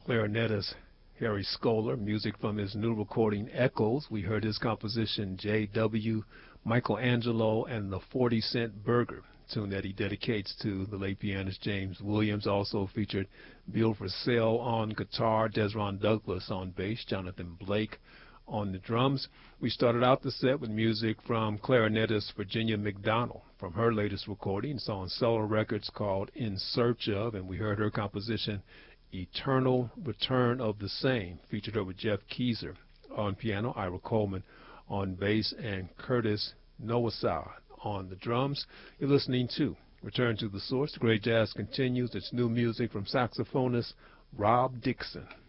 clarinetist Harry Scholar, music from his new recording Echoes. We heard his composition J.W. Michelangelo and the 40-Cent Burger, tune that he dedicates to the late pianist James Williams. Also featured Bill Frisell on guitar, Desron Douglas on bass, Jonathan Blake on the drums. We started out the set with music from clarinetist Virginia McDonald from her latest recording. It's on Cellar Records called In Search Of, and we heard her composition Eternal Return of the Same. Featured her with Jeff Keezer on piano, Ira Coleman on bass, and Curtis Nowasad on the drums. You're listening to Return to the Source. The great jazz continues. It's new music from saxophonist Rob Dixon.